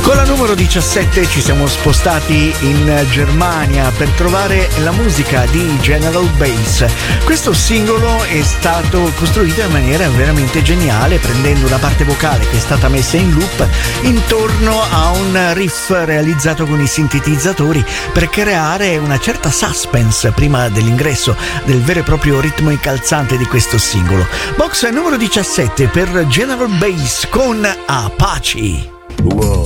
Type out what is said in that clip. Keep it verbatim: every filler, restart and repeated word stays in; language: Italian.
Con la numero diciassette ci siamo spostati in Germania per trovare la musica di General Bass. Questo singolo è stato costruito in maniera veramente geniale, prendendo una parte vocale che è stata messa in loop intorno a un riff realizzato con i sintetizzatori per creare una certa suspense prima dell'ingresso del vero e proprio ritmo incalzante di questo singolo. Box numero diciassette per General Bass con Apache. Whoa.